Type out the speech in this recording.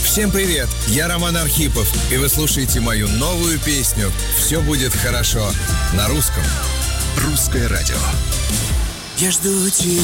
Всем привет, я Роман Архипов, и вы слушаете мою новую песню «Все будет хорошо» на русском. Русское радио. Я жду тебя.